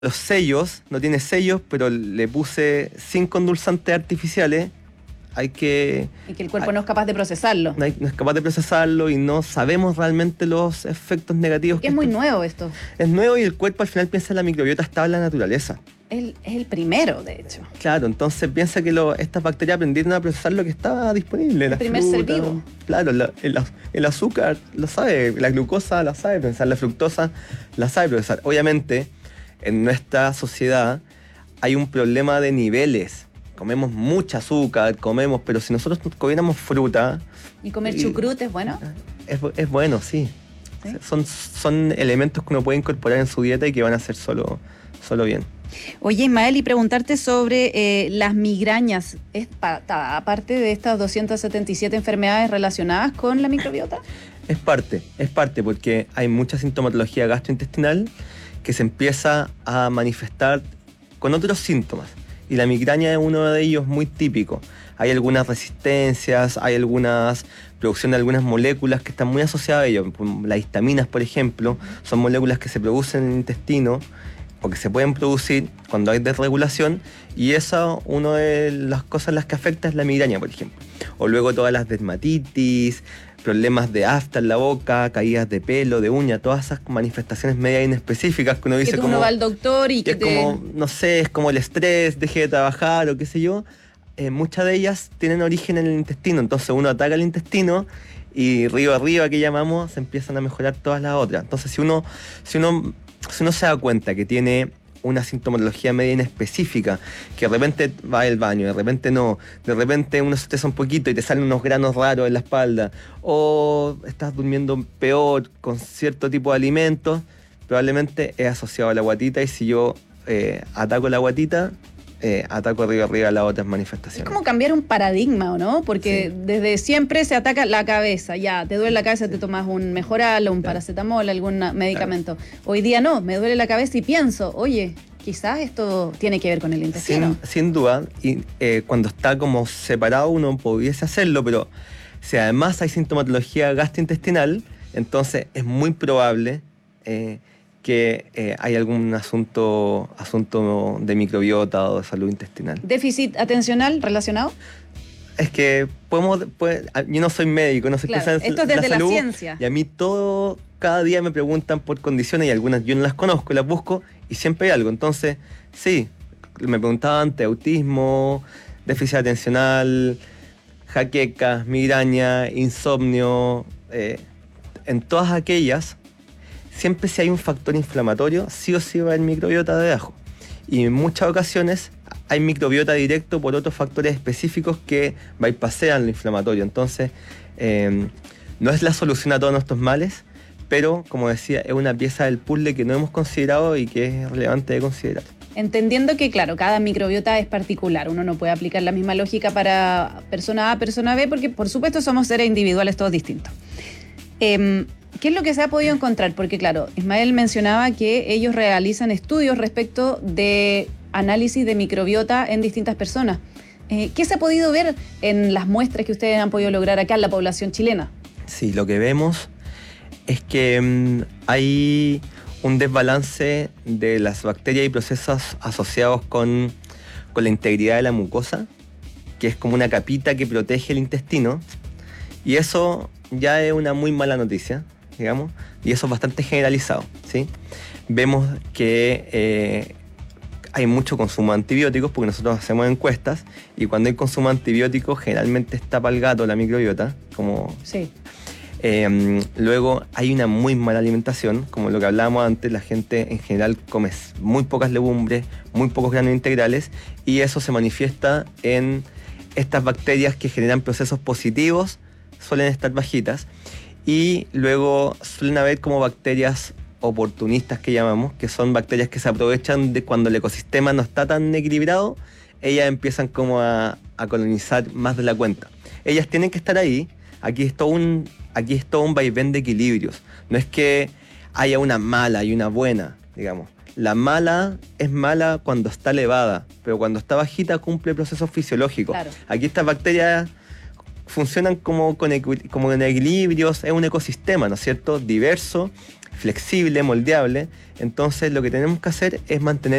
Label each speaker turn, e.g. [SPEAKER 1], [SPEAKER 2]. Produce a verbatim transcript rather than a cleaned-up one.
[SPEAKER 1] los sellos, no tiene sellos, pero le puse cinco endulzantes artificiales. Hay que...
[SPEAKER 2] Y que el cuerpo
[SPEAKER 1] hay,
[SPEAKER 2] no es capaz de procesarlo.
[SPEAKER 1] No, hay, no es capaz de procesarlo y no sabemos realmente los efectos negativos.
[SPEAKER 2] Que es muy nuevo esto.
[SPEAKER 1] Es nuevo y el cuerpo al final piensa que la microbiota estaba en la naturaleza.
[SPEAKER 2] El, es el primero, de hecho.
[SPEAKER 1] Claro, entonces piensa que lo, estas bacterias aprendieron a procesar lo que estaba disponible.
[SPEAKER 2] El
[SPEAKER 1] la
[SPEAKER 2] primer
[SPEAKER 1] fruta,
[SPEAKER 2] ser vivo.
[SPEAKER 1] Claro, la, el, el azúcar lo sabe, la glucosa la sabe procesar, la fructosa la sabe procesar. Obviamente, en nuestra sociedad hay un problema de niveles. Comemos mucha azúcar, comemos, pero si nosotros comiéramos fruta...
[SPEAKER 2] ¿Y comer y, chucrut es bueno?
[SPEAKER 1] Es, es bueno, sí. ¿Sí? Son, son elementos que uno puede incorporar en su dieta y que van a hacer solo, solo bien.
[SPEAKER 2] Oye, Ismael, y preguntarte sobre eh, las migrañas. ¿Es pa, ta, aparte de estas doscientas setenta y siete enfermedades relacionadas con la microbiota?
[SPEAKER 1] Es parte, es parte, porque hay mucha sintomatología gastrointestinal que se empieza a manifestar con otros síntomas. Y la migraña es uno de ellos muy típico. Hay algunas resistencias, hay algunas producción de algunas moléculas que están muy asociadas a ello. Las histaminas, por ejemplo, son moléculas que se producen en el intestino o que se pueden producir cuando hay desregulación, y esa, una de las cosas en las que afecta es la migraña, por ejemplo. O luego todas las dermatitis, problemas de afta en la boca, caídas de pelo, de uña, todas esas manifestaciones media inespecíficas que uno dice
[SPEAKER 2] que tú
[SPEAKER 1] como...
[SPEAKER 2] uno va al doctor y que,
[SPEAKER 1] que
[SPEAKER 2] te...
[SPEAKER 1] es como, no sé, es como el estrés, deje de trabajar o qué sé yo. Eh, muchas de ellas tienen origen en el intestino, entonces uno ataca el intestino y río arriba, que llamamos, se empiezan a mejorar todas las otras. Entonces si uno, si uno, si uno se da cuenta que tiene una sintomatología media inespecífica, que de repente va al baño, de repente no, de repente uno se estresa un poquito y te salen unos granos raros en la espalda, o estás durmiendo peor con cierto tipo de alimentos, probablemente es asociado a la guatita, y si yo eh, ataco la guatita, eh, ataco arriba arriba las otras manifestaciones.
[SPEAKER 2] Es como cambiar un paradigma, ¿o no? Porque
[SPEAKER 1] sí.
[SPEAKER 2] desde siempre se ataca la cabeza, ya, te duele la cabeza, sí. Te tomas un Mejoral o un claro. paracetamol, algún medicamento. Claro. Hoy día no, me duele la cabeza y pienso, oye, quizás esto tiene que ver con el intestino.
[SPEAKER 1] Sin, sin duda, y eh, cuando está como separado uno pudiese hacerlo, pero si además hay sintomatología gastrointestinal, entonces es muy probable eh, que eh, hay algún asunto, asunto de microbiota o de salud intestinal.
[SPEAKER 2] ¿Déficit atencional relacionado?
[SPEAKER 1] Es que podemos, puede, yo no soy médico, no sé
[SPEAKER 2] claro,
[SPEAKER 1] qué es
[SPEAKER 2] esto es desde
[SPEAKER 1] la,
[SPEAKER 2] la
[SPEAKER 1] salud,
[SPEAKER 2] ciencia.
[SPEAKER 1] Y a mí todo, cada día me preguntan por condiciones y algunas yo no las conozco, las busco y siempre hay algo. Entonces, sí, me preguntaban antes, autismo, déficit atencional, jaquecas, migraña, insomnio, eh, en todas aquellas, siempre si hay un factor inflamatorio, sí o sí va a haber microbiota debajo. Y en muchas ocasiones hay microbiota directo por otros factores específicos que bypassean lo inflamatorio. Entonces, eh, no es la solución a todos nuestros males, pero, como decía, es una pieza del puzzle que no hemos considerado y que es relevante de considerar.
[SPEAKER 2] Entendiendo que, claro, cada microbiota es particular. Uno no puede aplicar la misma lógica para persona A, persona B, porque, por supuesto, somos seres individuales todos distintos. Eh, ¿Qué es lo que se ha podido encontrar? Porque, claro, Ismael mencionaba que ellos realizan estudios respecto de análisis de microbiota en distintas personas. Eh, ¿Qué se ha podido ver en las muestras que ustedes han podido lograr acá en la población chilena?
[SPEAKER 1] Sí, lo que vemos es que um, hay un desbalance de las bacterias y procesos asociados con, con la integridad de la mucosa, que es como una capita que protege el intestino, y eso ya es una muy mala noticia, digamos, y eso es bastante generalizado, ¿sí? Vemos que eh, hay mucho consumo de antibióticos, porque nosotros hacemos encuestas, y cuando hay consumo de antibióticos generalmente está para el gato la microbiota, como...
[SPEAKER 2] Sí.
[SPEAKER 1] Eh, luego hay una muy mala alimentación, como lo que hablábamos antes, la gente en general come muy pocas legumbres, muy pocos granos integrales, y eso se manifiesta en estas bacterias que generan procesos positivos, suelen estar bajitas, y luego suelen haber como bacterias oportunistas que llamamos, que son bacterias que se aprovechan de cuando el ecosistema no está tan equilibrado, ellas empiezan como a, a colonizar más de la cuenta. Ellas tienen que estar ahí. Aquí es todo un, aquí es todo un vaivén de equilibrios. No es que haya una mala y una buena, digamos. La mala es mala cuando está elevada, pero cuando está bajita cumple procesos fisiológicos.
[SPEAKER 2] Claro.
[SPEAKER 1] Aquí estas bacterias funcionan como con, como en equilibrios, es un ecosistema, ¿no es cierto?, diverso, flexible, moldeable. Entonces lo que tenemos que hacer es mantener